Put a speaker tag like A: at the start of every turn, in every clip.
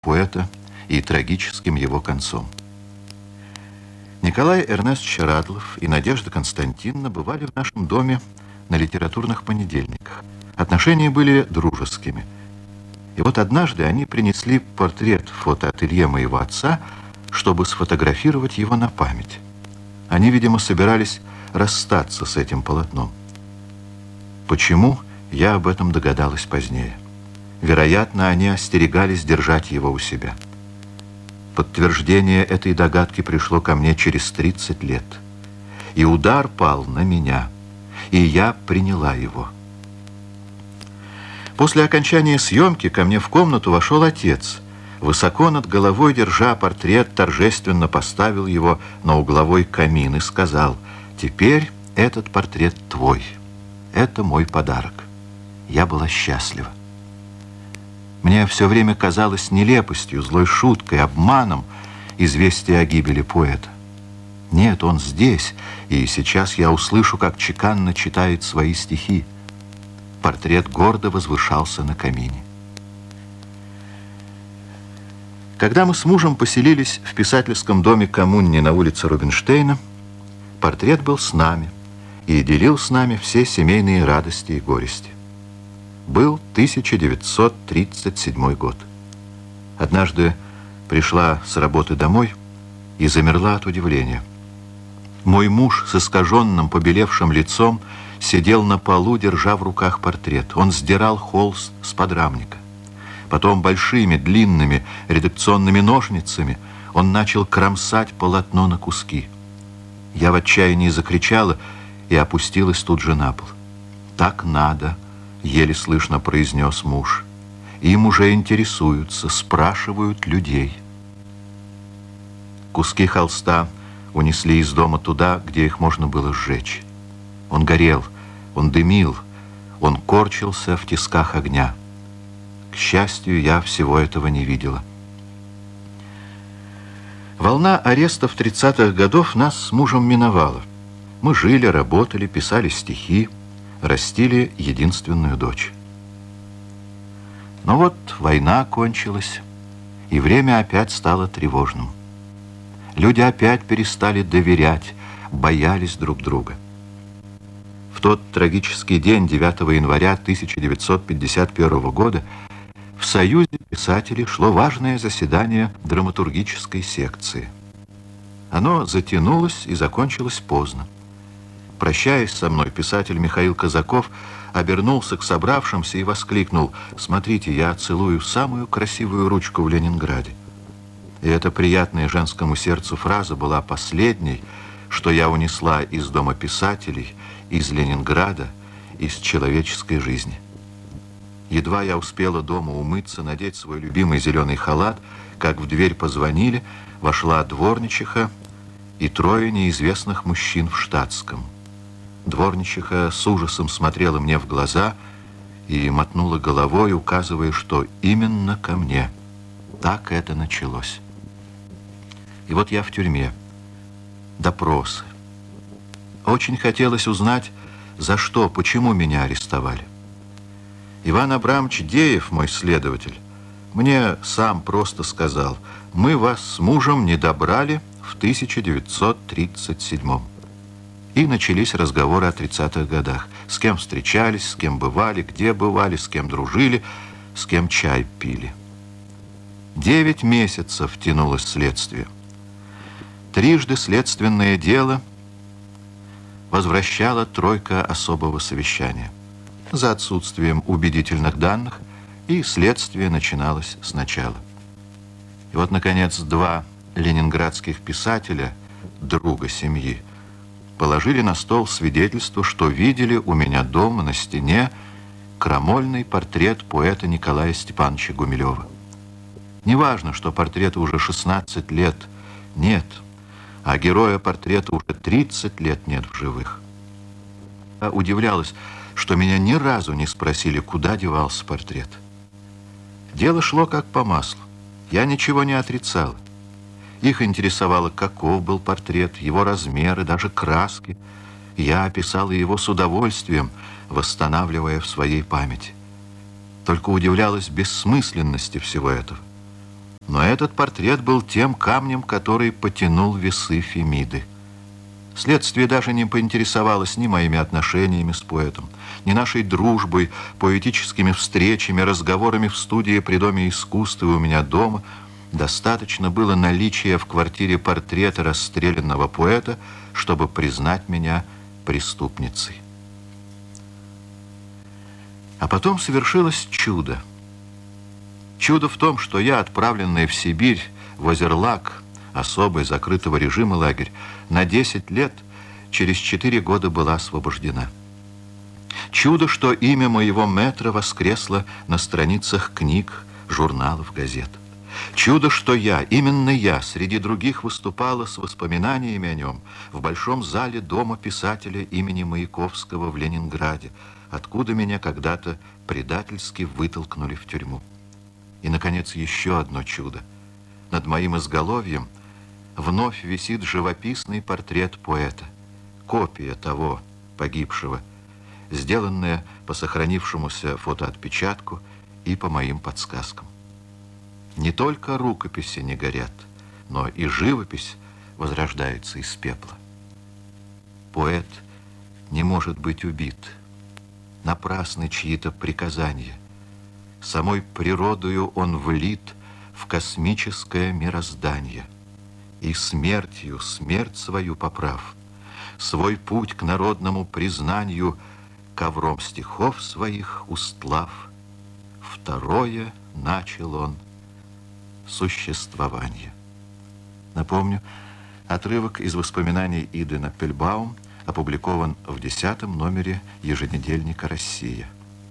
A: поэта и трагическим его концом. Николай Эрнестович Радлов и Надежда Константиновна бывали в нашем доме на литературных понедельниках. Отношения были дружескими. И вот однажды они принесли портрет в фотоателье моего отца, чтобы сфотографировать его на память. Они, видимо, собирались расстаться с этим полотном. Почему, я об этом догадалась позднее. Вероятно, они остерегались держать его у себя. Подтверждение этой догадки пришло ко мне через 30 лет. И удар пал на меня, и я приняла его. После окончания съемки ко мне в комнату вошел отец. Высоко над головой, держа портрет, торжественно поставил его на угловой камин и сказал: «Теперь этот портрет твой. Это мой подарок». Я была счастлива. Мне все время казалось нелепостью, злой шуткой, обманом известие о гибели поэта. Нет, он здесь, и сейчас я услышу, как чеканно читает свои стихи. Портрет гордо возвышался на камине. Когда мы с мужем поселились в писательском доме коммуни на улице Рубинштейна, портрет был с нами и делил с нами все семейные радости и горести. Был 1937 год. Однажды пришла с работы домой и замерла от удивления. Мой муж с искаженным, побелевшим лицом сидел на полу, держа в руках портрет. Он сдирал холст с подрамника. Потом большими, длинными редакционными ножницами он начал кромсать полотно на куски. Я в отчаянии закричала и опустилась тут же на пол. «Так надо», — еле слышно произнес муж. «Им уже интересуются, спрашивают людей». Куски холста унесли из дома туда, где их можно было сжечь. Он горел, он дымил, он корчился в тисках огня. К счастью, я всего этого не видела. Волна арестов 30-х годов нас с мужем миновала. Мы жили, работали, писали стихи, растили единственную дочь. Но вот война кончилась, и время опять стало тревожным. Люди опять перестали доверять, боялись друг друга. В тот трагический день, 9 января 1951 года, в Союзе писателей шло важное заседание драматургической секции. Оно затянулось и закончилось поздно. Прощаясь со мной, писатель Михаил Казаков обернулся к собравшимся и воскликнул: «Смотрите, я целую самую красивую ручку в Ленинграде». И эта приятная женскому сердцу фраза была последней, что я унесла из дома писателей, из Ленинграда, из человеческой жизни. Едва я успела дома умыться, надеть свой любимый зеленый халат, как в дверь позвонили, вошла дворничиха и 3 неизвестных мужчин в штатском. Дворничиха с ужасом смотрела мне в глаза и мотнула головой, указывая, что именно ко мне. Так это началось. И вот я в тюрьме. Допросы. Очень хотелось узнать, за что, почему меня арестовали. Иван Абрамович Деев, мой следователь, мне сам просто сказал: «Мы вас с мужем не добрали в 1937-м». И начались разговоры о 30-х годах. С кем встречались, с кем бывали, где бывали, с кем дружили, с кем чай пили. 9 месяцев тянулось следствие. Трижды следственное дело возвращала тройка особого совещания. За отсутствием убедительных данных, и следствие начиналось сначала. И вот, наконец, 2 ленинградских писателя, друга семьи, положили на стол свидетельство, что видели у меня дома на стене крамольный портрет поэта Николая Степановича Гумилева. Неважно, что портрету уже 16 лет нет, а героя портрета уже 30 лет нет в живых. Я удивлялась, что меня ни разу не спросили, куда девался портрет. Дело шло как по маслу. Я ничего не отрицала. Их интересовало, каков был портрет, его размеры, даже краски. Я описала его с удовольствием, восстанавливая в своей памяти. Только удивлялась бессмысленности всего этого. Но этот портрет был тем камнем, который потянул весы Фемиды. Следствие даже не поинтересовалось ни моими отношениями с поэтом, ни нашей дружбой, поэтическими встречами, разговорами в студии при Доме искусства и у меня дома. Достаточно было наличия в квартире портрета расстрелянного поэта, чтобы признать меня преступницей. А потом совершилось чудо. Чудо в том, что я, отправленная в Сибирь, в Озерлак, особый закрытого режима лагерь, на 10 лет, через 4 года была освобождена. Чудо, что имя моего мэтра воскресло на страницах книг, журналов, газет. Чудо, что я, именно я, среди других выступала с воспоминаниями о нем в большом зале Дома писателя имени Маяковского в Ленинграде, откуда меня когда-то предательски вытолкнули в тюрьму. И, наконец, еще одно чудо. Над моим изголовьем вновь висит живописный портрет поэта, копия того погибшего, сделанная по сохранившемуся фотоотпечатку и по моим подсказкам. Не только рукописи не горят, но и живопись возрождается из пепла. Поэт не может быть убит. Напрасны чьи-то приказания. Самой природою он влит в космическое мироздание. И смертью смерть свою поправ, свой путь к народному признанию ковром стихов своих устлав, второе начал он существование. Напомню, отрывок из воспоминаний Иды Наппельбаум опубликован в 10-м номере еженедельника «Россия».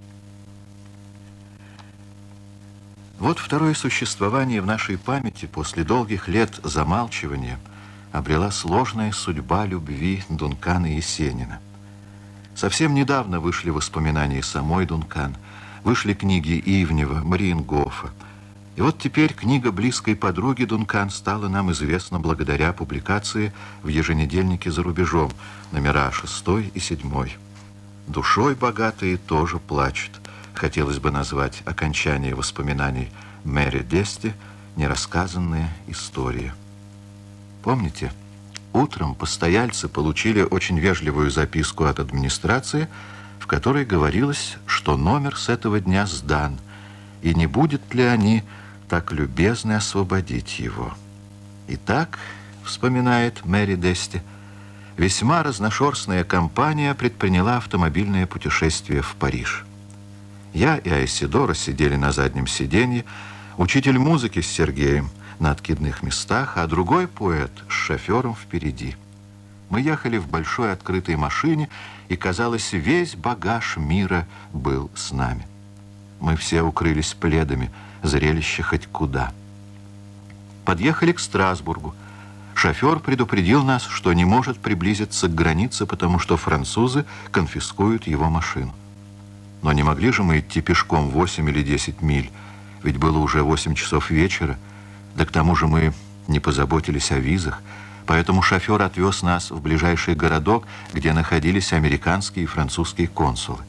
A: Вот второе существование в нашей памяти после долгих лет замалчивания обрела сложная судьба любви Дункана Есенина. Совсем недавно вышли воспоминания самой Дункан, вышли книги Ивнева, Мариенгофа. И вот теперь книга близкой подруги Дункан стала нам известна благодаря публикации в еженедельнике «За рубежом», номера 6 и 7. «Душой богатые тоже плачут». Хотелось бы назвать окончание воспоминаний Мэри Дести «Нерассказанная история». Помните, утром постояльцы получили очень вежливую записку от администрации, в которой говорилось, что номер с этого дня сдан, и не будет ли они так любезны освободить его. Итак, вспоминает Мэри Дести, весьма разношерстная компания предприняла автомобильное путешествие в Париж. Я и Айседора сидели на заднем сиденье, учитель музыки с Сергеем на откидных местах, а другой поэт с шофером впереди. Мы ехали в большой открытой машине, и, казалось, весь багаж мира был с нами. Мы все укрылись пледами, зрелище хоть куда. Подъехали к Страсбургу. Шофер предупредил нас, что не может приблизиться к границе, потому что французы конфискуют его машину. Но не могли же мы идти пешком 8 или 10 миль, ведь было уже 8 часов вечера, да к тому же мы не позаботились о визах, поэтому шофер отвез нас в ближайший городок, где находились американские и французские консулы.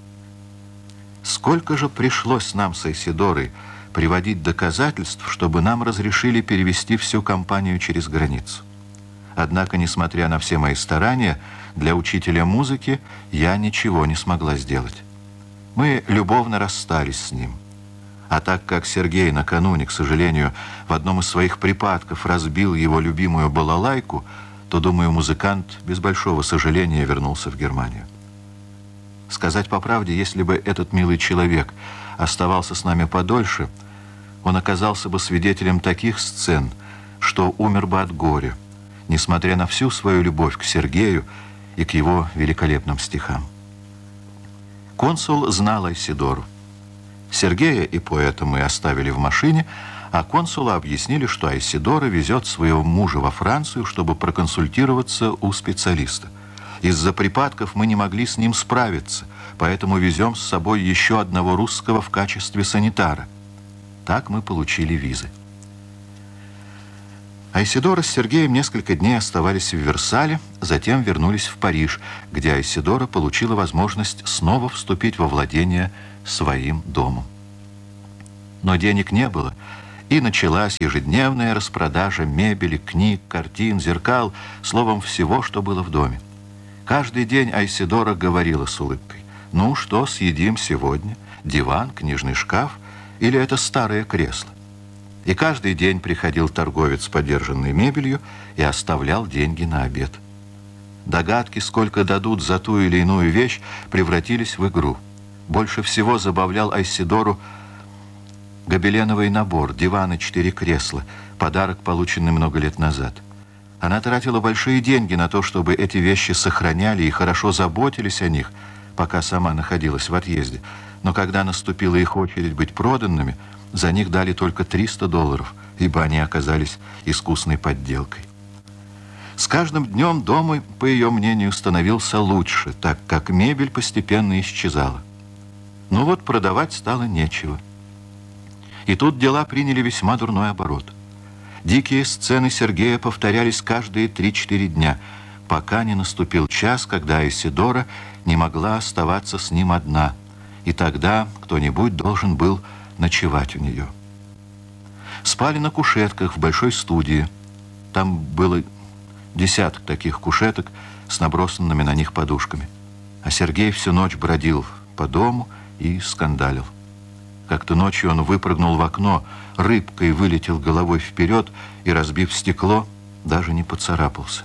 A: Сколько же пришлось нам с Айседорой приводить доказательств, чтобы нам разрешили перевести всю компанию через границу. Однако, несмотря на все мои старания, для учителя музыки я ничего не смогла сделать. Мы любовно расстались с ним. А так как Сергей накануне, к сожалению, в одном из своих припадков разбил его любимую балалайку, то, думаю, музыкант без большого сожаления вернулся в Германию. Сказать по правде, если бы этот милый человек оставался с нами подольше, он оказался бы свидетелем таких сцен, что умер бы от горя, несмотря на всю свою любовь к Сергею и к его великолепным стихам. Консул знал Айседору. Сергея и поэта мы оставили в машине, а консула объяснили, что Айседора везет своего мужа во Францию, чтобы проконсультироваться у специалиста. Из-за припадков мы не могли с ним справиться, поэтому везем с собой еще одного русского в качестве санитара. Так мы получили визы. Айседора с Сергеем несколько дней оставались в Версале, затем вернулись в Париж, где Айседора получила возможность снова вступить во владение своим домом. Но денег не было, И началась ежедневная распродажа мебели, книг, картин, зеркал, словом, всего, что было в доме. Каждый день Айседора говорила с улыбкой: «Ну что, съедим сегодня? Диван, книжный шкаф или это старое кресло?» И каждый день приходил торговец с подержанной мебелью и оставлял деньги на обед. Догадки, сколько дадут за ту или иную вещь, превратились в игру. Больше всего забавлял Айседору гобеленовый набор, диван и 4 кресла, подарок, полученный много лет назад. Она тратила большие деньги на то, чтобы эти вещи сохраняли и хорошо заботились о них, пока сама находилась в отъезде. Но когда наступила их очередь быть проданными, за них дали только $300, ибо они оказались искусной подделкой. С каждым днем дом, по ее мнению, становился лучше, так как мебель постепенно исчезала. Но вот продавать стало нечего. И тут дела приняли весьма дурной оборот. Дикие сцены Сергея повторялись каждые 3-4 дня, пока не наступил час, когда Айседора не могла оставаться с ним одна, и тогда кто-нибудь должен был ночевать у нее. Спали на кушетках в большой студии. Там было десяток таких кушеток с набросанными на них подушками. А Сергей всю ночь бродил по дому и скандалил. Как-то ночью он выпрыгнул в окно, рыбкой вылетел головой вперед и, разбив стекло, даже не поцарапался.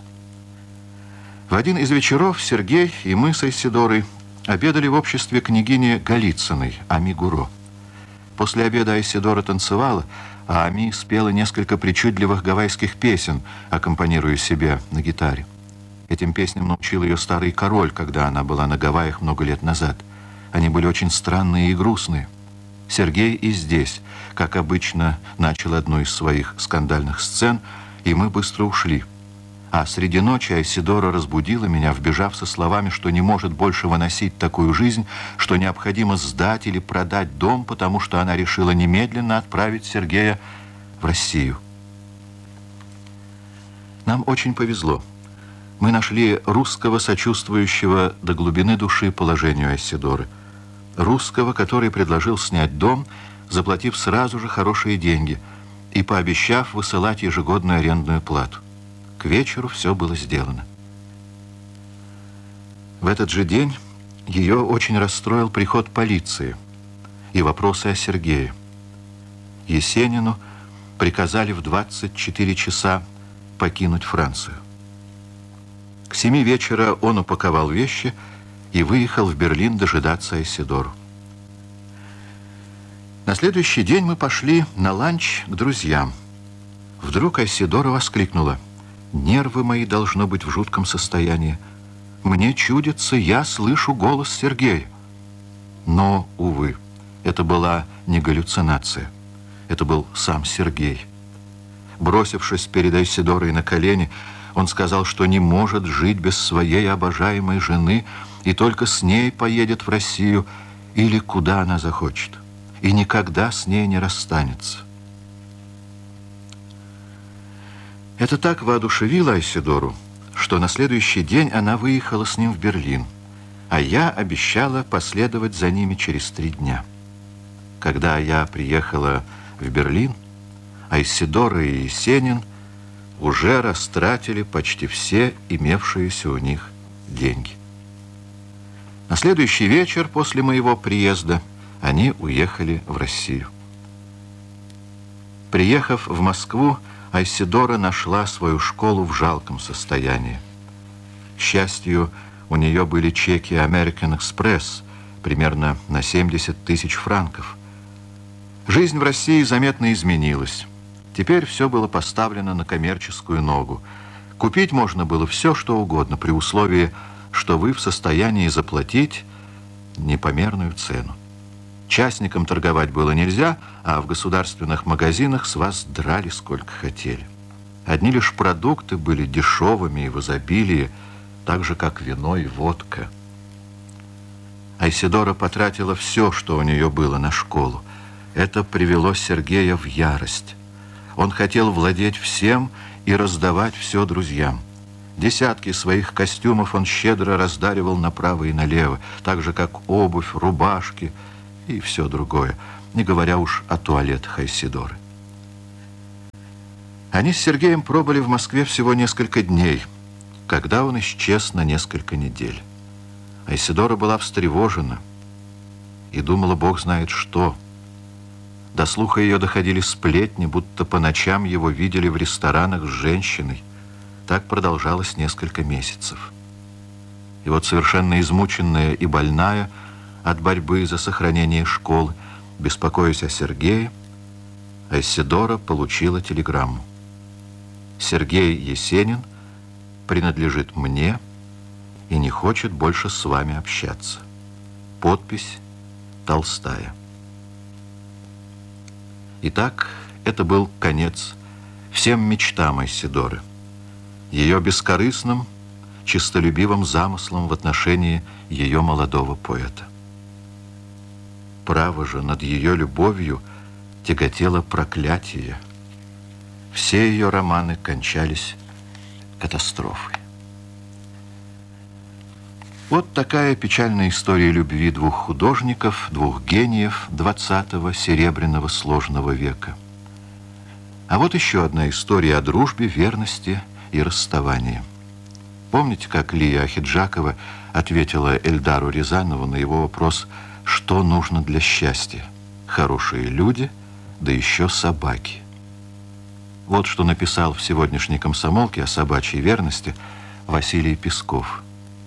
A: В один из вечеров Сергей и мы с Айседорой обедали в обществе княгини Голицыной, Ами Гуро. После обеда Айседора танцевала, а Ами спела несколько причудливых гавайских песен, аккомпанируя себе на гитаре. Этим песням научил ее старый король, когда она была на Гавайях много лет назад. Они были очень странные и грустные. Сергей и здесь, как обычно, начал одну из своих скандальных сцен, и мы быстро ушли. А среди ночи Айседора разбудила меня, вбежав со словами, что не может больше выносить такую жизнь, что необходимо сдать или продать дом, потому что она решила немедленно отправить Сергея в Россию. Нам очень повезло. Мы нашли русского, сочувствующего до глубины души положению Айседоры. Русского, который предложил снять дом, заплатив сразу же хорошие деньги и пообещав высылать ежегодную арендную плату. К вечеру все было сделано. В этот же день ее очень расстроил приход полиции и вопросы о Сергее. Есенину приказали в 24 часа покинуть Францию. К 7 вечера он упаковал вещи и выехал в Берлин дожидаться Айседору. На следующий день мы пошли на ланч к друзьям. Вдруг Айседора воскликнула: «Нервы мои должно быть в жутком состоянии. Мне чудится, я слышу голос Сергея». Но, увы, это была не галлюцинация. Это был сам Сергей. Бросившись перед Айседорой на колени, он сказал, что не может жить без своей обожаемой жены и только с ней поедет в Россию или куда она захочет, и никогда с ней не расстанется. Это так воодушевило Айседору, что на следующий день она выехала с ним в Берлин, а я обещала последовать за ними через 3 дня. Когда я приехала в Берлин, Айседора и Есенин уже растратили почти все имевшиеся у них деньги. На следующий вечер после моего приезда они уехали в Россию. Приехав в Москву, Айседора нашла свою школу в жалком состоянии. К счастью, у нее были чеки American Express примерно на 70 000 франков. Жизнь в России заметно изменилась. Теперь все было поставлено на коммерческую ногу. Купить можно было все, что угодно, при условии, что вы в состоянии заплатить непомерную цену. Частникам торговать было нельзя, а в государственных магазинах с вас драли сколько хотели. Одни лишь продукты были дешевыми и в изобилии, так же, как вино и водка. Айседора потратила все, что у нее было, на школу. Это привело Сергея в ярость. Он хотел владеть всем и раздавать все друзьям. Десятки своих костюмов он щедро раздаривал направо и налево, так же, как обувь, рубашки и все другое, не говоря уж о туалетах Айседоры. Они с Сергеем пробыли в Москве всего несколько дней, когда он исчез на несколько недель. Айседора была встревожена и думала, бог знает что. До слуха ее доходили сплетни, будто по ночам его видели в ресторанах с женщиной. Так продолжалось несколько месяцев. И вот совершенно измученная и больная от борьбы за сохранение школы, беспокоясь о Сергее, Айседора получила телеграмму. «Сергей Есенин принадлежит мне и не хочет больше с вами общаться». Подпись Толстая. Итак, это был конец всем мечтам Айседоры, ее бескорыстным, честолюбивым замыслом в отношении ее молодого поэта. Право же, над ее любовью тяготело проклятие. Все ее романы кончались катастрофой. Вот такая печальная история любви двух художников, двух гениев 20-го серебряного сложного века. А вот еще одна история о дружбе, верности и расставании. Помните, как Лия Ахеджакова ответила Эльдару Рязанову на его вопрос, что нужно для счастья? Хорошие люди, да еще собаки. Вот что написал в сегодняшней «Комсомолке» о собачьей верности Василий Песков.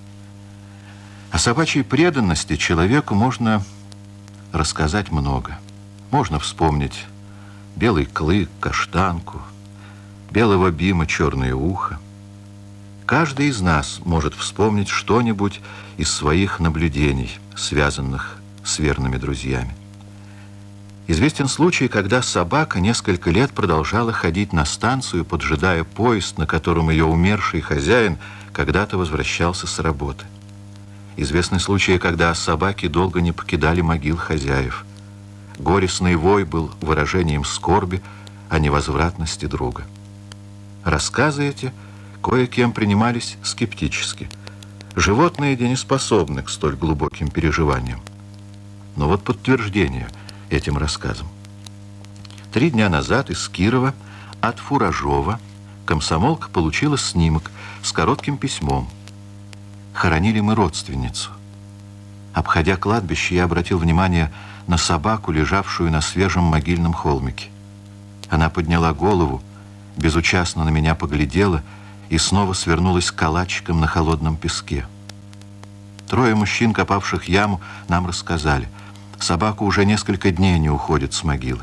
A: О собачьей преданности человеку можно рассказать много. Можно вспомнить белый клык, каштанку, белого бима, черное ухо. Каждый из нас может вспомнить что-нибудь из своих наблюдений, связанных с верными друзьями. Известен случай, когда собака несколько лет продолжала ходить на станцию, поджидая поезд, на котором ее умерший хозяин когда-то возвращался с работы. Известны случаи, когда собаки долго не покидали могил хозяев. Горестный вой был выражением скорби о невозвратности друга. Рассказы эти кое-кем принимались скептически. Животные не способны к столь глубоким переживаниям. Но вот подтверждение этим рассказам. 3 дня назад из Кирова от Фуражова «Комсомолка» получила снимок с коротким письмом. Хоронили мы родственницу. Обходя кладбище, я обратил внимание на собаку, лежавшую на свежем могильном холмике. Она подняла голову, безучастно на меня поглядела и снова свернулась калачиком на холодном песке. 3 мужчин, копавших яму, нам рассказали. Собака уже несколько дней не уходит с могилы.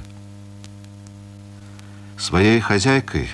A: Своей хозяйкой,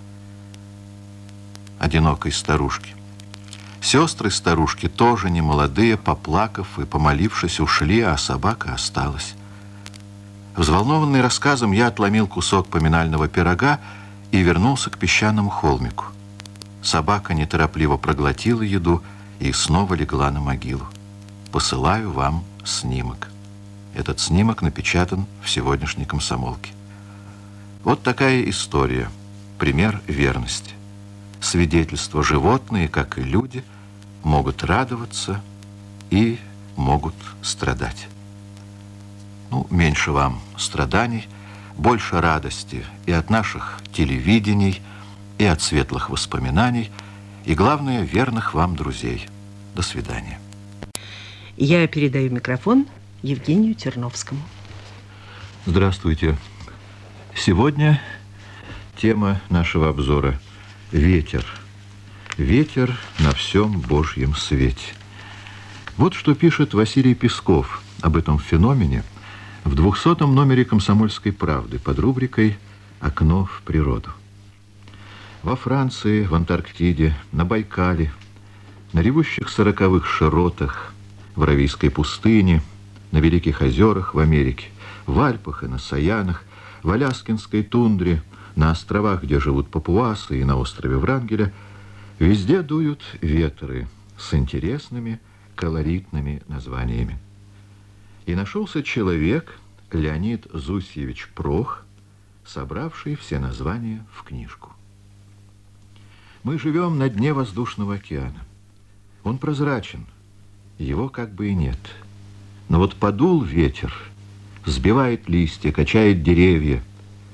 A: одинокой старушки, сестры старушки, тоже не молодые, поплакав и помолившись, ушли, а собака осталась. Взволнованный рассказом, я отломил кусок поминального пирога и вернулся к песчаному холмику. Собака неторопливо проглотила еду и снова легла на могилу. Посылаю вам снимок. Этот снимок напечатан в сегодняшней «Комсомолке». Вот такая история, пример верности. Свидетельство: животные, как и люди, могут радоваться и могут страдать. Меньше вам страданий, больше радости и от наших телевидений, и от светлых воспоминаний, и, главное, верных вам друзей. До свидания.
B: Я передаю микрофон Евгению Терновскому.
A: Здравствуйте. Сегодня тема нашего обзора — ветер. Ветер на всем Божьем свете. Вот что пишет Василий Песков об этом феномене в 200-м номере «Комсомольской правды» под рубрикой «Окно в природу». Во Франции, в Антарктиде, на Байкале, на ревущих 40-х широтах, в Аравийской пустыне, на Великих озерах в Америке, в Альпах и на Саянах, в Аляскинской тундре, на островах, где живут папуасы, и на острове Врангеля, везде дуют ветры с интересными, колоритными названиями. И нашелся человек, Леонид Зусьевич Прох, собравший все названия в книжку. Мы живем на дне воздушного океана. Он прозрачен, его как бы и нет. Но вот подул ветер, сбивает листья, качает деревья,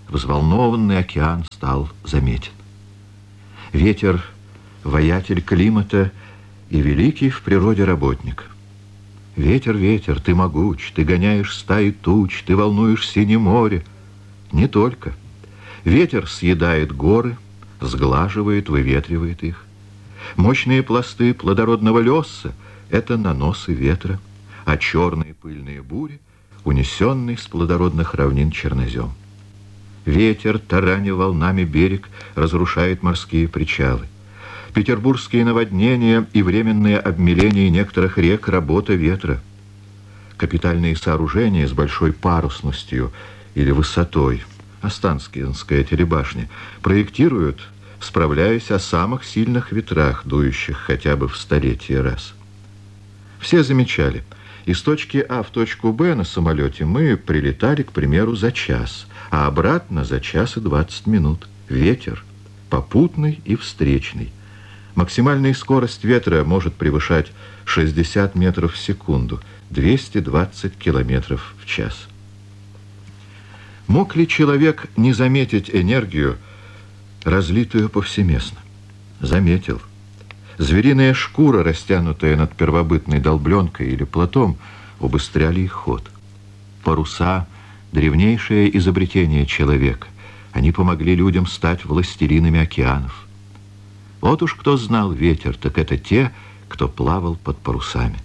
A: Взволнованный океан стал заметен. Ветер — воятель климата и великий в природе работник. Ветер, ветер, ты могуч, ты гоняешь стаи туч, ты волнуешь синее море. Не только. Ветер съедает горы, сглаживает, выветривает их. Мощные пласты плодородного леса — это наносы ветра, а черные пыльные бури — унесенный с плодородных равнин чернозем. Ветер, тараня волнами берег, разрушает морские причалы. Петербургские наводнения и временное обмеление некоторых рек — работа ветра. Капитальные сооружения с большой парусностью или высотой, Останкинская телебашня, проектируют, справляясь о самых сильных ветрах, дующих хотя бы в столетие раз. Все замечали, из точки А в точку Б на самолете мы прилетали, к примеру, за час, а обратно за час и 20 минут. Ветер попутный и встречный. Максимальная скорость ветра может превышать 60 метров в секунду, 220 километров в час. Мог ли человек не заметить энергию, разлитую повсеместно? Заметил. Звериная шкура, растянутая над первобытной долбленкой или плотом, убыстряли их ход. Паруса — древнейшее изобретение человека. Они помогли людям стать властелинами океанов. Вот уж кто знал ветер, так это те, кто плавал под парусами.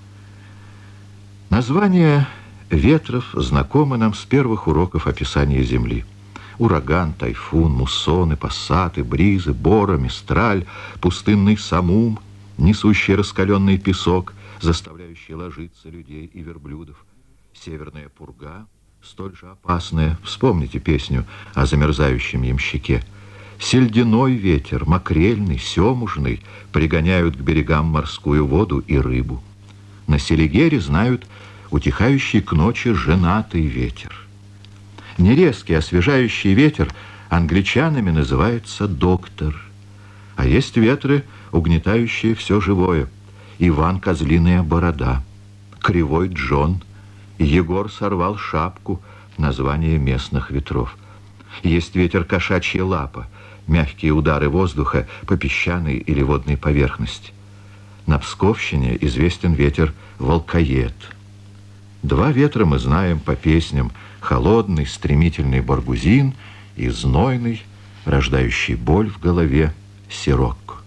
A: Название ветров знакомы нам с первых уроков описания Земли. Ураган, тайфун, муссоны, пассаты, бризы, бора, мистраль, пустынный самум, несущий раскаленный песок, заставляющий ложиться людей и верблюдов, северная пурга, столь же опасная, вспомните песню о замерзающем ямщике. Сельдяной ветер, макрельный, семужный пригоняют к берегам морскую воду и рыбу. На Селигере знают утихающий к ночи женатый ветер. Нерезкий освежающий ветер англичанами называется доктор. А есть ветры, угнетающие все живое. Иван Козлиная борода, Кривой Джон, Егор сорвал шапку, название местных ветров. Есть ветер кошачья лапа, мягкие удары воздуха по песчаной или водной поверхности. На Псковщине известен ветер волкоед. Два ветра мы знаем по песням: холодный, стремительный баргузин и знойный, рождающий боль в голове, сирокко.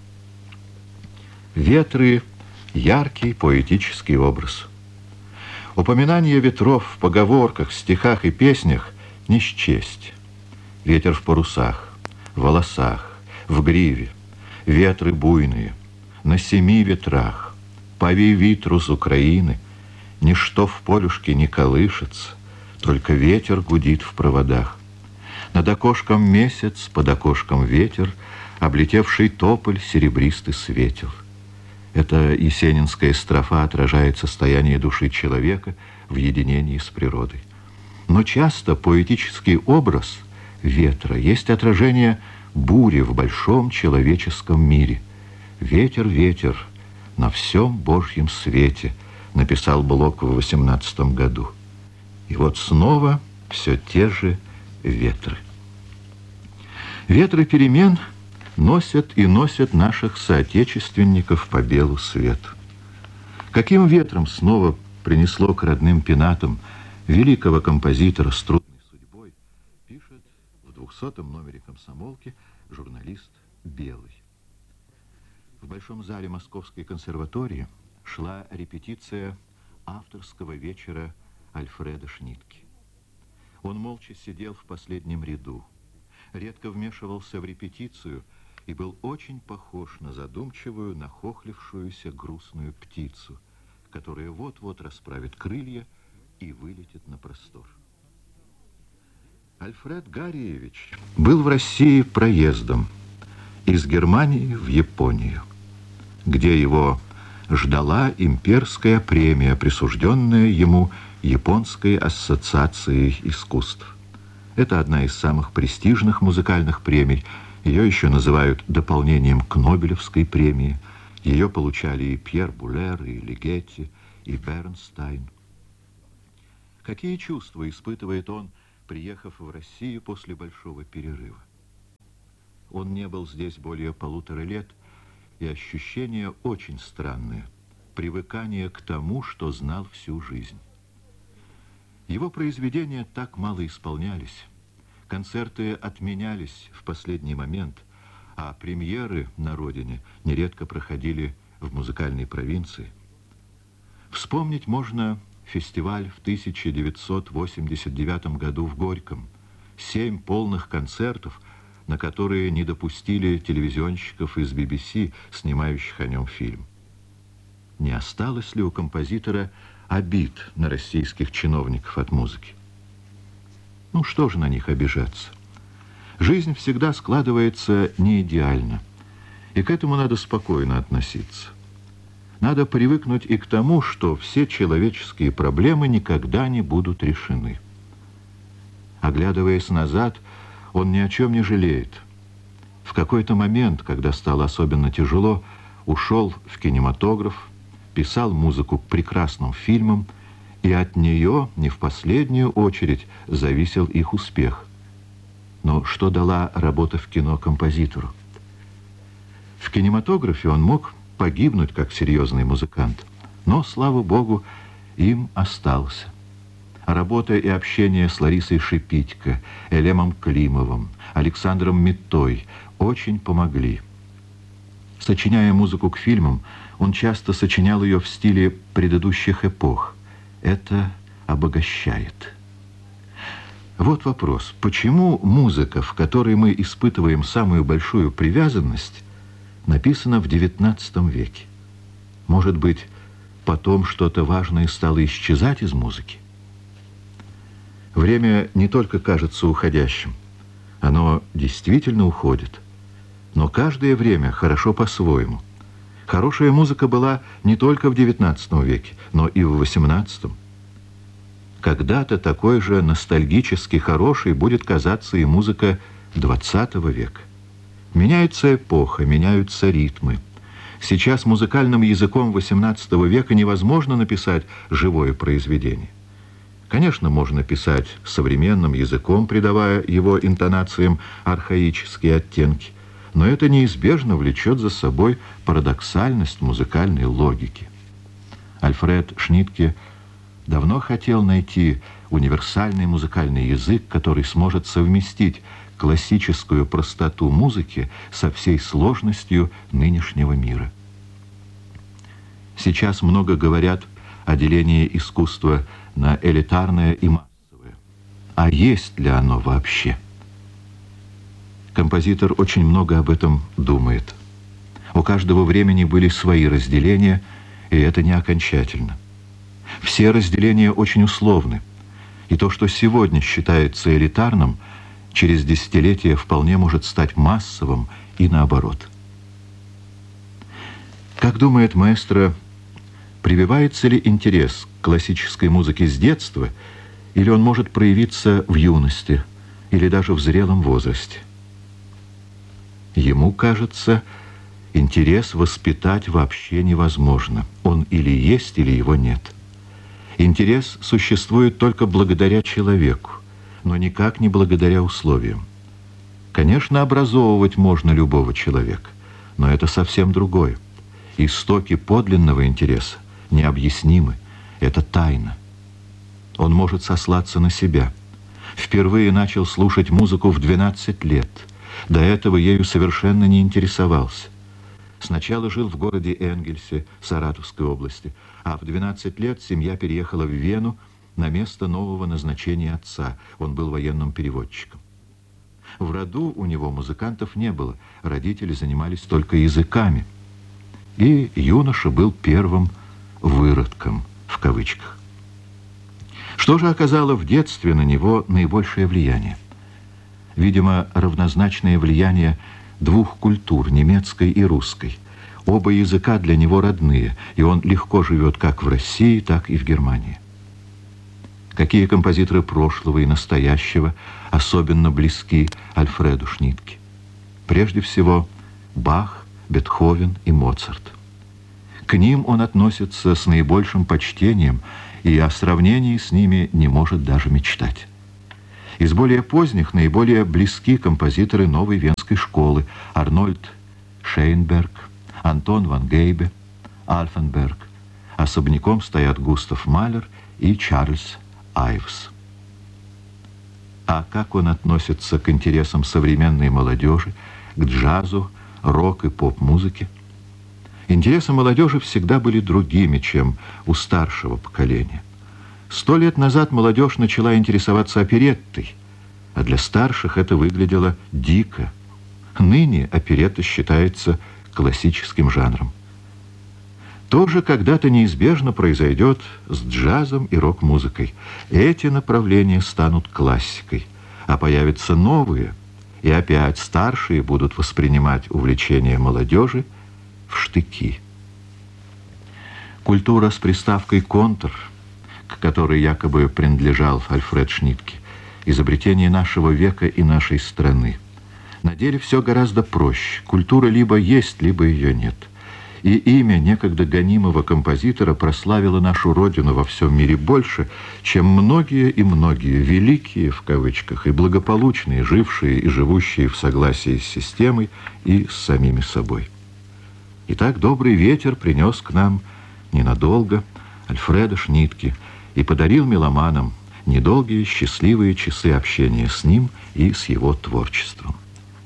A: Ветры — яркий поэтический образ. Упоминание ветров в поговорках, стихах и песнях не счесть. Ветер в парусах, в волосах, в гриве, ветры буйные, на 7 ветрах, пови витру с Украины, ничто в полюшке не колышется, только ветер гудит в проводах. Над окошком месяц, под окошком ветер, облетевший тополь серебристый светил. Эта есенинская строфа отражает состояние души человека в единении с природой. Но часто поэтический образ ветра есть отражение бури в большом человеческом мире. «Ветер, ветер, на всем Божьем свете», написал Блок в 18 году. И вот снова все те же ветры. Ветры перемен носят и носят наших соотечественников по белу свету. Каким ветром снова принесло к родным пенатам великого композитора с трудной судьбой, пишет в 200-м номере «Комсомолки» журналист Белый. В Большом зале Московской консерватории шла репетиция авторского вечера Альфреда Шнитке. Он молча сидел в последнем ряду, редко вмешивался в репетицию и был очень похож на задумчивую, нахохлившуюся грустную птицу, которая вот-вот расправит крылья и вылетит на простор. Альфред Гариевич был в России проездом из Германии в Японию, где его ждала имперская премия, присужденная ему Японской ассоциацией искусств. Это одна из самых престижных музыкальных премий. Ее еще называют дополнением к Нобелевской премии. Ее получали и Пьер Булер, и Лигетти, и Бернстайн. Какие чувства испытывает он приехав в Россию после большого перерыва. Он не был здесь более 1,5 лет, и ощущение очень странное – привыкание к тому, что знал всю жизнь. Его произведения так мало исполнялись, концерты отменялись в последний момент, а премьеры на родине нередко проходили в музыкальной провинции. Вспомнить можно фестиваль в 1989 году в Горьком, 7 полных концертов, на которые не допустили телевизионщиков из BBC, снимающих о нем фильм. Не осталось ли у композитора обид на российских чиновников от музыки? Ну, что же на них обижаться? Жизнь всегда складывается не идеально, и к этому надо спокойно относиться. Надо привыкнуть и к тому, что все человеческие проблемы никогда не будут решены. Оглядываясь назад, он ни о чем не жалеет. В какой-то момент, когда стало особенно тяжело, ушел в кинематограф, писал музыку к прекрасным фильмам, и от нее, не в последнюю очередь, зависел их успех. Но что дала работа в кино композитору? В кинематографе он мог погибнуть как серьезный музыкант, но, слава богу, им остался. Работа и общение с Ларисой Шипитько, Элемом Климовым, Александром Миттой очень помогли. Сочиняя музыку к фильмам, он часто сочинял ее в стиле предыдущих эпох. Это обогащает. Вот вопрос: почему музыка, в которой мы испытываем самую большую привязанность, написана в XIX веке? Может быть, потом что-то важное стало исчезать из музыки? Время не только кажется уходящим, оно действительно уходит. Но каждое время хорошо по-своему. Хорошая музыка была не только в XIX веке, но и в XVIII. Когда-то такой же ностальгически хорошей будет казаться и музыка XX века. Меняется эпоха, меняются ритмы. Сейчас музыкальным языком XVIII века невозможно написать живое произведение. Конечно, можно писать современным языком, придавая его интонациям архаические оттенки, но это неизбежно влечет за собой парадоксальность музыкальной логики. Альфред Шнитке давно хотел найти универсальный музыкальный язык, который сможет совместить классическую простоту музыки со всей сложностью нынешнего мира. Сейчас много говорят о делении искусства на элитарное и массовое. А есть ли оно вообще? Композитор очень много об этом думает. У каждого времени были свои разделения, и это не окончательно. Все разделения очень условны, и то, что сегодня считается элитарным, через десятилетия вполне может стать массовым и наоборот. Как думает маэстро, прививается ли интерес к классической музыке с детства, или он может проявиться в юности, или даже в зрелом возрасте? Ему кажется, интерес воспитать вообще невозможно. Он или есть, или его нет. Интерес существует только благодаря человеку, но никак не благодаря условиям. Конечно, образовывать можно любого человека, но это совсем другое. Истоки подлинного интереса необъяснимы, это тайна. Он может сослаться на себя. Впервые начал слушать музыку в 12 лет. До этого ею совершенно не интересовался. Сначала жил в городе Энгельсе, Саратовской области, а в 12 лет семья переехала в Вену на место нового назначения отца. Он был военным переводчиком. В роду у него музыкантов не было, родители занимались только языками. И юноша был первым «выродком», в кавычках. Что же оказало в детстве на него наибольшее влияние? Видимо, равнозначное влияние двух культур, немецкой и русской. Оба языка для него родные, и он легко живет как в России, так и в Германии. Какие композиторы прошлого и настоящего особенно близки Альфреду Шнитке? Прежде всего, Бах, Бетховен и Моцарт. К ним он относится с наибольшим почтением и о сравнении с ними не может даже мечтать. Из более поздних наиболее близки композиторы новой венской школы: Арнольд Шейнберг, Антон ван Гейбе, Альфенберг. Особняком стоят Густав Малер и Чарльз Айвс. А как он относится к интересам современной молодежи, к джазу, рок и поп-музыке? Интересы молодежи всегда были другими, чем у старшего поколения. 100 лет назад молодежь начала интересоваться опереттой, а для старших это выглядело дико. Ныне оперетта считается классическим жанром. То же когда-то неизбежно произойдет с джазом и рок-музыкой. Эти направления станут классикой, а появятся новые, и опять старшие будут воспринимать увлечение молодежи в штыки. Культура с приставкой «контр», к которой якобы принадлежал Альфред Шнитке, изобретение нашего века и нашей страны. На деле все гораздо проще. Культура либо есть, либо ее нет. И имя некогда гонимого композитора прославило нашу родину во всем мире больше, чем многие и многие великие, в кавычках, и благополучные, жившие и живущие в согласии с системой и с самими собой. Итак, добрый ветер принес к нам ненадолго Альфреда Шнитке и подарил меломанам недолгие счастливые часы общения с ним и с его творчеством.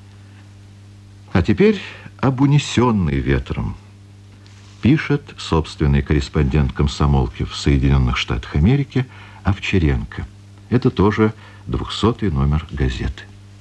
A: А теперь об унесенной ветром. Пишет собственный корреспондент комсомолки в Соединенных Штатах Америки Овчаренко. Это тоже 200-й номер газеты.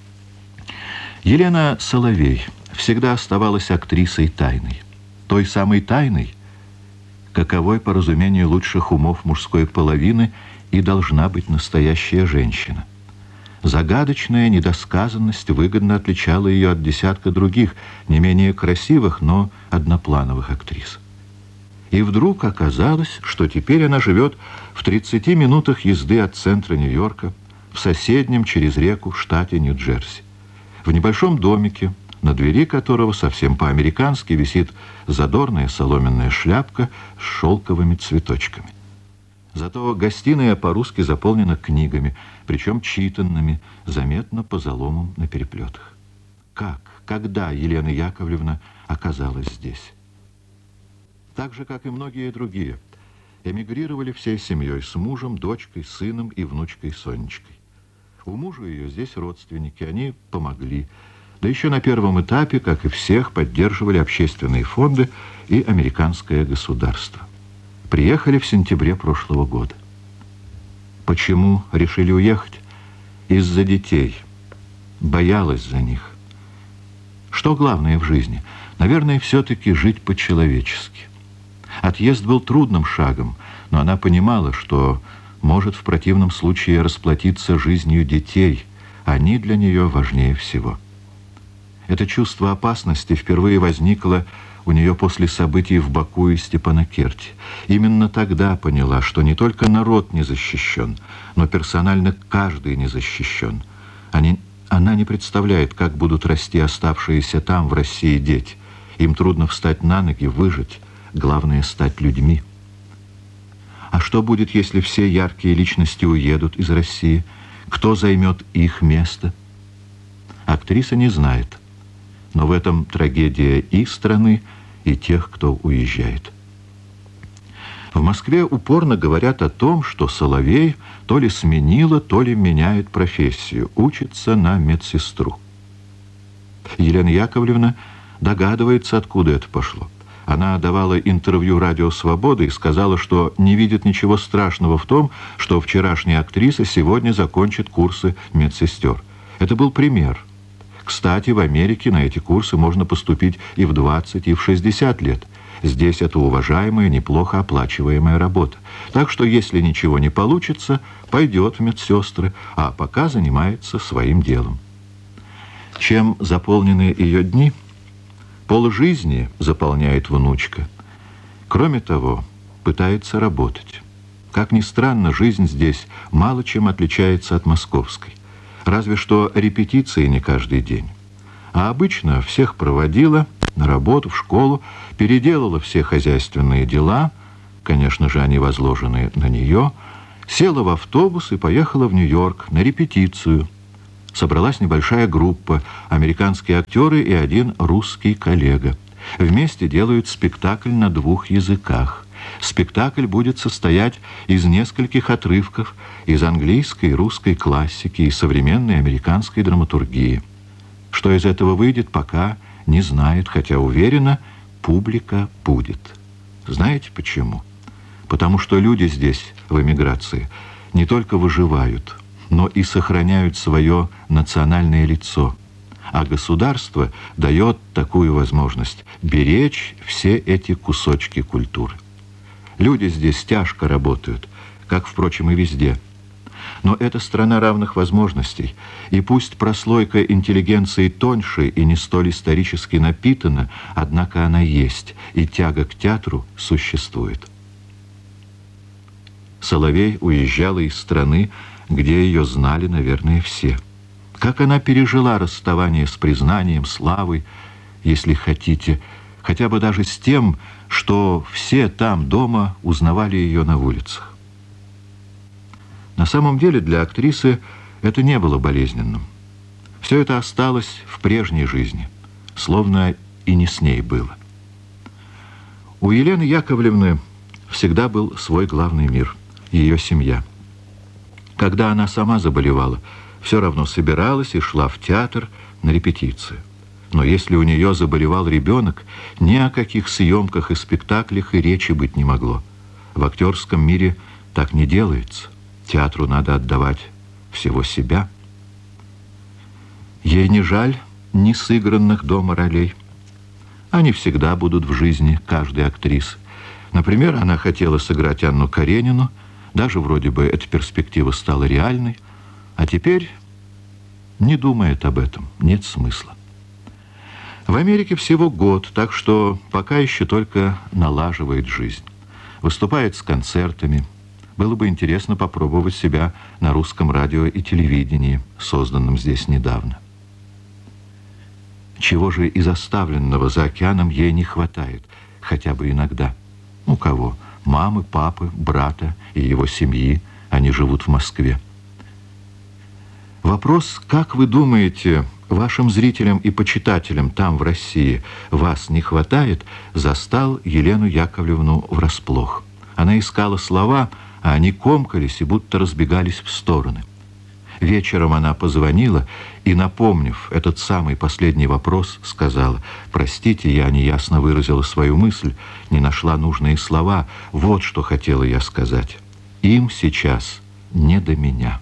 A: Елена Соловей всегда оставалась актрисой тайной. Той самой тайной, каковой, по разумению лучших умов мужской половины, и должна быть настоящая женщина. Загадочная недосказанность выгодно отличала ее от десятка других, не менее красивых, но одноплановых актрис. И вдруг оказалось, что теперь она живет в 30 минутах езды от центра Нью-Йорка, в соседнем через реку штате Нью-Джерси, в небольшом домике, на двери которого совсем по-американски висит задорная соломенная шляпка с шелковыми цветочками. Зато гостиная по-русски заполнена книгами, причем читанными, заметно по заломам на переплетах. Как, когда Елена Яковлевна оказалась здесь? Так же, как и многие другие, эмигрировали всей семьей с мужем, дочкой, сыном и внучкой Сонечкой. У мужа ее здесь родственники, они помогли. Да еще на первом этапе, как и всех, поддерживали общественные фонды и американское государство. Приехали в сентябре прошлого года. Почему решили уехать? Из-за детей. Боялась за них. Что главное в жизни? Наверное, все-таки жить по-человечески. Отъезд был трудным шагом, но она понимала, что может в противном случае расплатиться жизнью детей. Они для нее важнее всего. Это чувство опасности впервые возникло у нее после событий в Баку и Степанакерте. Именно тогда поняла, что не только народ не защищен, но персонально каждый не защищен. Она не представляет, как будут расти оставшиеся там, в России, дети. Им трудно встать на ноги, выжить. Главное — стать людьми. А что будет, если все яркие личности уедут из России? Кто займет их место? Актриса не знает. Но в этом трагедия и страны, и тех, кто уезжает. В Москве упорно говорят о том, что Соловей то ли сменила, то ли меняет профессию, учится на медсестру. Елена Яковлевна догадывается, откуда это пошло. Она давала интервью «Радио Свобода» и сказала, что не видит ничего страшного в том, что вчерашняя актриса сегодня закончит курсы медсестер. Это был пример. Кстати, в Америке на эти курсы можно поступить и в 20, и в 60 лет. Здесь это уважаемая, неплохо оплачиваемая работа. Так что, если ничего не получится, пойдет в медсестры, а пока занимается своим делом. Чем заполнены ее дни? Полжизни заполняет внучка. Кроме того, пытается работать. Как ни странно, жизнь здесь мало чем отличается от московской. Разве что репетиции не каждый день. А обычно всех проводила на работу, в школу, переделала все хозяйственные дела, конечно же, они возложены на нее, Села в автобус и поехала в Нью-Йорк на репетицию. Собралась небольшая группа, американские актеры и один русский коллега. Вместе делают спектакль на 2 языках. Спектакль будет состоять из нескольких отрывков из английской и русской классики и современной американской драматургии. Что из этого выйдет, пока не знает, хотя уверена, публика будет. Знаете почему? Потому что люди здесь, в эмиграции, не только выживают, но и сохраняют свое национальное лицо. А государство дает такую возможность беречь все эти кусочки культуры. Люди здесь тяжко работают, как, впрочем, и везде. Но это страна равных возможностей, и пусть прослойка интеллигенции тоньше и не столь исторически напитана, однако она есть, и тяга к театру существует. Соловей уезжала из страны, где ее знали, наверное, все. Как она пережила расставание с признанием, славой, если хотите, хотя бы даже с тем, что все там дома узнавали ее на улицах. На самом деле для актрисы это не было болезненным. Все это осталось в прежней жизни, словно и не с ней было. У Елены Яковлевны всегда был свой главный мир – ее семья. Когда она сама заболевала, все равно собиралась и шла в театр на репетицию. Но если у нее заболевал ребенок, ни о каких съемках и спектаклях и речи быть не могло. В актерском мире так не делается. Театру надо отдавать всего себя. Ей не жаль ни сыгранных дома ролей. Они всегда будут в жизни каждой актрисы. Например, она хотела сыграть Анну Каренину, даже вроде бы эта перспектива стала реальной, а теперь не думает об этом, нет смысла. В Америке всего год, так что пока еще только налаживает жизнь. Выступает с концертами. Было бы интересно попробовать себя на русском радио и телевидении, созданном здесь недавно. Чего же из оставленного за океаном ей не хватает, хотя бы иногда? У кого? Мамы, папы, брата и его семьи. Они живут в Москве. Вопрос, как вы думаете, вашим зрителям и почитателям там, в России, вас не хватает, застал Елену Яковлевну врасплох. Она искала слова, а они комкались и будто разбегались в стороны. Вечером она позвонила и, напомнив этот самый последний вопрос, сказала: «Простите, я неясно выразила свою мысль, не нашла нужные слова. Вот что хотела я сказать. Им сейчас не до меня».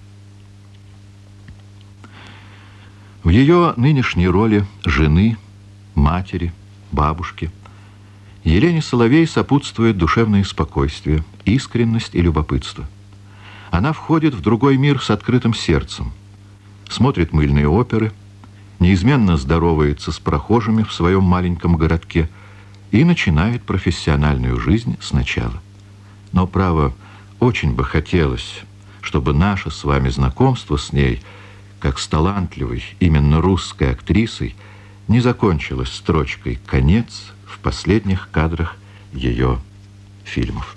A: В ее нынешней роли жены, матери, бабушки Елене Соловей сопутствует душевное спокойствие, искренность и любопытство. Она входит в другой мир с открытым сердцем, смотрит мыльные оперы, неизменно здоровается с прохожими в своем маленьком городке и начинает профессиональную жизнь сначала. Но, право, очень бы хотелось, чтобы наше с вами знакомство с ней, как с талантливой, именно русской актрисой, не закончилось строчкой «конец» в последних кадрах ее фильмов.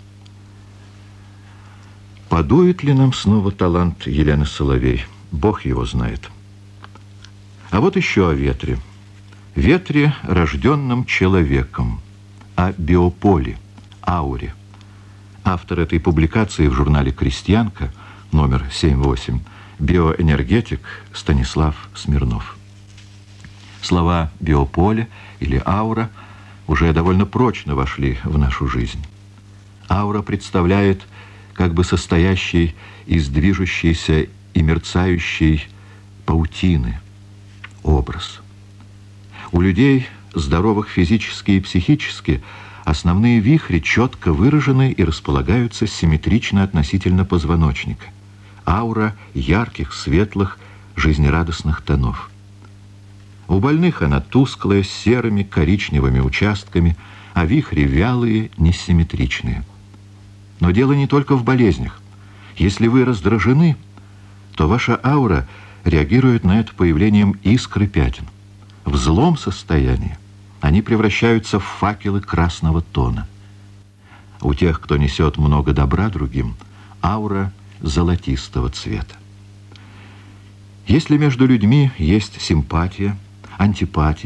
A: Подует ли нам снова талант Елены Соловей? Бог его знает. А вот еще о ветре. Ветре, рожденном человеком, о биополе, ауре. Автор этой публикации в журнале «Крестьянка», номер 7-8, биоэнергетик Станислав Смирнов. Слова «биополе» или «аура» уже довольно прочно вошли в нашу жизнь. Аура представляет как бы состоящий из движущейся и мерцающей паутины образ. У людей, здоровых физически и психически, основные вихри четко выражены и располагаются симметрично относительно позвоночника. Аура ярких, светлых, жизнерадостных тонов. У больных она тусклая, с серыми, коричневыми участками, а вихри вялые, несимметричные. Но дело не только в болезнях. Если вы раздражены, то ваша аура реагирует на это появлением искр и пятен. В злом состоянии они превращаются в факелы красного тона. У тех, кто несет много добра другим, аура золотистого цвета. Если между людьми есть симпатия, антипатия,